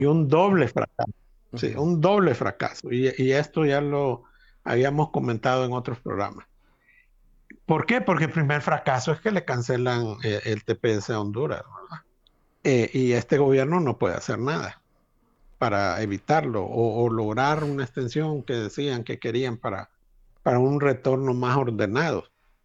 y un doble fracaso. Sí, Ujú. un doble fracaso. Y esto ya lo habíamos comentado en otros programas. ¿Por qué? Porque el primer fracaso es que le cancelan el TPS a Honduras, ¿verdad? Y este gobierno no puede hacer nada para evitarlo o lograr una extensión que decían que querían para un retorno más ordenado.